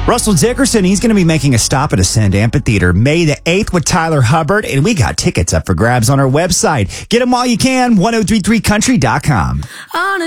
Russell Dickerson, he's going to be making a stop at Ascend Amphitheater May the 8th with Tyler Hubbard, and we got tickets up for grabs on our website. Get them while you can, 1033country.com.